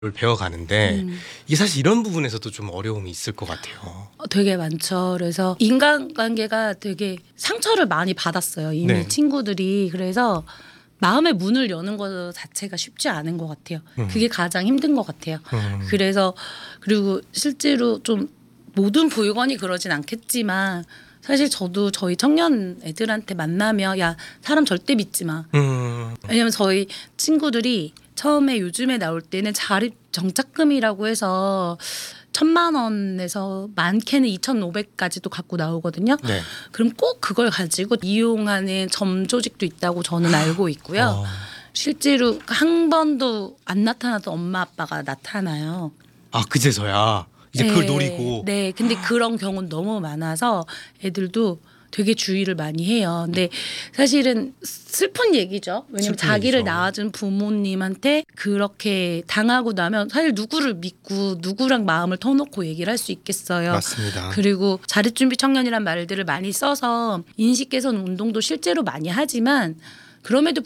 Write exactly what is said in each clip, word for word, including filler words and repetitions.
를 배워가는데 음. 이게 사실 이런 부분에서도 좀 어려움이 있을 것 같아요. 어, 되게 많죠. 그래서 인간관계가 되게 상처를 많이 받았어요. 이미 네. 친구들이. 그래서 마음의 문을 여는 것 자체가 쉽지 않은 것 같아요. 음. 그게 가장 힘든 것 같아요. 음. 그래서 그리고 실제로 좀 모든 보육원이 그러진 않겠지만 사실 저도 저희 청년 애들한테 만나면 야 사람 절대 믿지 마. 음. 왜냐면 저희 친구들이 처음에 요즘에 나올 때는 자립 정착금이라고 해서 천만 원에서 많게는 이천오백까지도 갖고 나오거든요. 네. 그럼 꼭 그걸 가지고 이용하는 점 조직도 있다고 저는 알고 있고요. 어. 실제로 한 번도 안 나타나던 엄마 아빠가 나타나요. 아 그제서야 이제 그걸 네, 노리고. 네, 근데 그런 경우는 너무 많아서 애들도 되게 주의를 많이 해요. 근데 사실은 슬픈 얘기죠. 왜냐면 슬픈 자기를 얘기죠. 낳아준 부모님한테 그렇게 당하고 나면 사실 누구를 믿고 누구랑 마음을 터놓고 얘기를 할 수 있겠어요. 맞습니다. 그리고 자립준비 청년이란 말들을 많이 써서 인식 개선 운동도 실제로 많이 하지만 그럼에도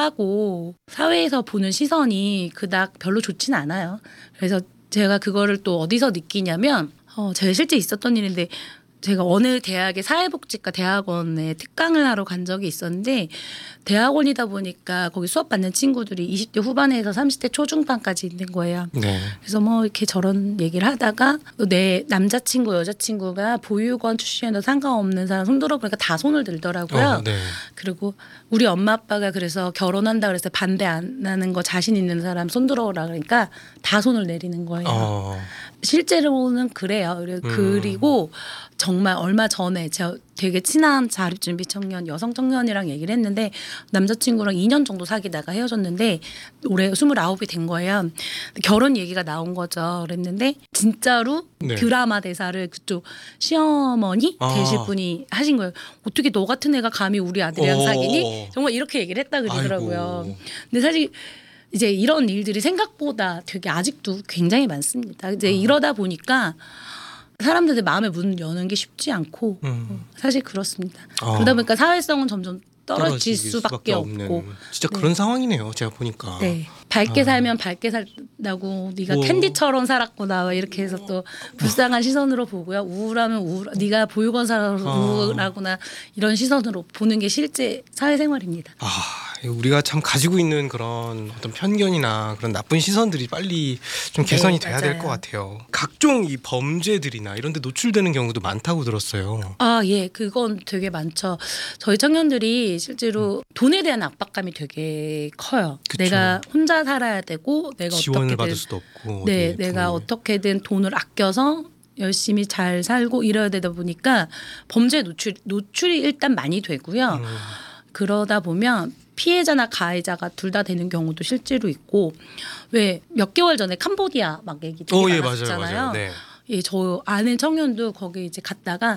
불구하고 사회에서 보는 시선이 그닥 별로 좋지는 않아요. 그래서 제가 그거를 또 어디서 느끼냐면 어, 제가 실제 있었던 일인데 제가 어느 대학의 사회복지과 대학원에 특강을 하러 간 적이 있었는데 대학원이다 보니까 거기 수업 받는 친구들이 이십 대 후반에서 삼십 대 초중반까지 있는 거예요. 네. 그래서 뭐 이렇게 저런 얘기를 하다가 내 남자친구 여자친구가 보육원 출신에도 상관없는 사람 손 들어보니까 다 손을 들더라고요. 어, 네. 그리고 우리 엄마 아빠가 그래서 결혼한다 그래서 반대 안 하는 거 자신 있는 사람 손 들어오라 그러니까 다 손을 내리는 거예요. 어. 실제로는 그래요. 그래- 음. 그리고 정말 얼마 전에 제가 되게 친한 자립준비 청년 여성 청년이랑 얘기를 했는데 남자친구랑 이 년 정도 사귀다가 헤어졌는데 올해 스물아홉이 된 거예요. 결혼 얘기가 나온 거죠. 그랬는데 진짜로 네. 드라마 대사를 그쪽 시어머니 아. 되실 분이 하신 거예요. 어떻게 너 같은 애가 감히 우리 아들이랑 어. 사귀니? 정말 이렇게 얘기를 했다 그러더라고요. 아이고. 근데 사실 이제 이런 일들이 생각보다 되게 아직도 굉장히 많습니다. 이제 이러다 보니까 사람들의 마음의 문을 여는 게 쉽지 않고 음. 사실 그렇습니다. 어. 그러다 보니까 사회성은 점점 떨어질 떨어질 수밖에 없는. 없고 진짜 네. 그런 상황이네요. 제가 보니까. 네. 밝게 아. 살면 밝게 살다고 네가 오. 캔디처럼 살았구나 이렇게 해서 또 불쌍한 시선으로 보고요. 우울하면 우울, 네가 보육원 살아서 아. 우울하구나 이런 시선으로 보는 게 실제 사회생활입니다. 아, 우리가 참 가지고 있는 그런 어떤 편견이나 그런 나쁜 시선들이 빨리 좀 네, 개선이 돼야 될 맞아요. 것 같아요. 각종 이 범죄들이나 이런 데 노출되는 경우도 많다고 들었어요. 아, 예, 그건 되게 많죠. 저희 청년들이 실제로 돈에 대한 압박감이 되게 커요. 그쵸. 내가 혼자 살아야 되고 내가 지원을 어떻게든 받을 수도 없고. 네, 어디 내가 부모님. 어떻게든 돈을 아껴서 열심히 잘 살고 이래야 되다 보니까 범죄 노출 노출이 일단 많이 되고요. 음. 그러다 보면 피해자나 가해자가 둘 다 되는 경우도 실제로 있고 왜 몇 개월 전에 캄보디아 막 얘기 되게 어, 예, 맞아요, 많았잖아요. 맞아요. 네. 예, 저 아는 청년도 거기 이제 갔다가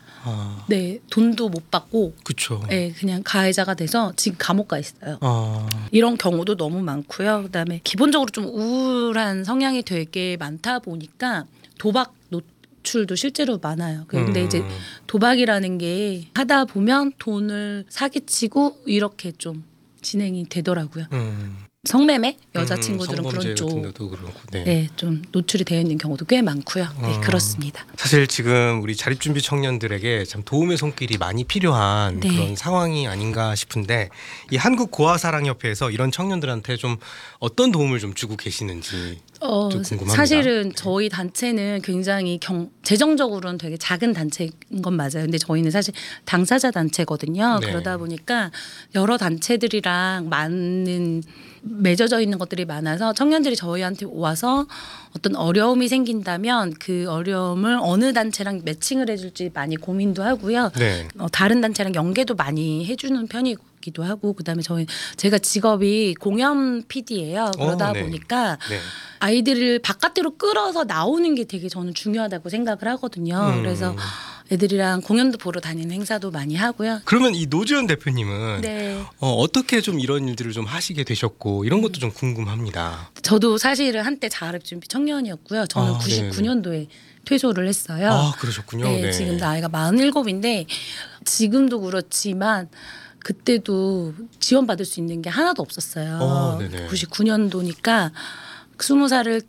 아, 네 돈도 못 받고 그렇죠. 네, 그냥 가해자가 돼서 지금 감옥 가 있어요. 아, 이런 경우도 너무 많고요. 그다음에 기본적으로 좀 우울한 성향이 되게 많다 보니까 도박 노출도 실제로 많아요. 근데 음. 이제 도박이라는 게 하다 보면 돈을 사기치고 이렇게 좀 진행이 되더라고요. 음. 성매매 음, 여자친구들은 성범죄 그런 쪽 같은 데도 그렇고. 네. 네, 좀 노출이 되어 있는 경우도 꽤 많고요. 네, 어. 그렇습니다. 사실 지금 우리 자립준비 청년들에게 참 도움의 손길이 많이 필요한 네. 그런 상황이 아닌가 싶은데 이 한국고아사랑협회에서 이런 청년들한테 좀 어떤 도움을 좀 주고 계시는지 어, 좀 궁금합니다. 사실은 저희 단체는 굉장히 경, 재정적으로는 되게 작은 단체인 건 맞아요. 근데 저희는 사실 당사자 단체거든요. 네. 그러다 보니까 여러 단체들이랑 많은 맺어져 있는 것들이 많아서 청년들이 저희한테 와서 어떤 어려움이 생긴다면 그 어려움을 어느 단체랑 매칭을 해줄지 많이 고민도 하고요. 네. 어, 다른 단체랑 연계도 많이 해주는 편이기도 하고 그다음에 저희 제가 직업이 공연 피디예요. 그러다 어, 네. 보니까 네. 아이들을 바깥으로 끌어서 나오는 게 되게 저는 중요하다고 생각을 하거든요. 음. 그래서 애들이랑 공연도 보러 다니는 행사도 많이 하고요. 그러면 이 노지연 대표님은 네. 어, 어떻게 좀 이런 일들을 좀 하시게 되셨고 이런 것도 좀 궁금합니다. 저도 사실은 한때 자립준비 청년이었고요. 저는 아, 구십구 년도에 퇴소를 했어요. 아 그러셨군요. 네, 네. 지금 나이가 마흔일곱인데 지금도 그렇지만 그때도 지원받을 수 있는 게 하나도 없었어요. 어, 네네. 구십구 년도니까 스무 살을